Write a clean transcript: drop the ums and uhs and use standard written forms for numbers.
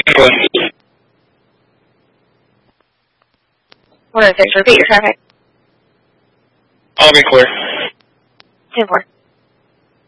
clear. 106, repeat your traffic. All be clear. 10-4.